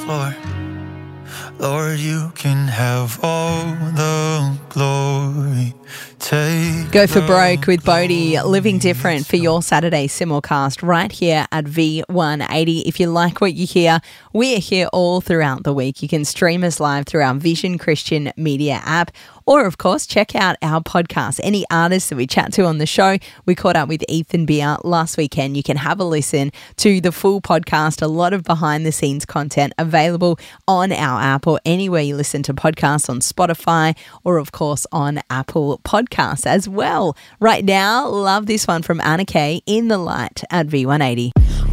floor. Lord, you can have all the glory. Go for Broke with Bodhi, Living Different for your Saturday simulcast right here at V180. If you like what you hear, we are here all throughout the week. You can stream us live through our Vision Christian Media app, or, of course, check out our podcast. Any artists that we chat to on the show, we caught up with Ethan Beer last weekend. You can have a listen to the full podcast, a lot of behind-the-scenes content available on our app or anywhere you listen to podcasts on Spotify or, of course, on Apple Podcasts as well. Right now, love this one from Anna Kay, In the Light at V180.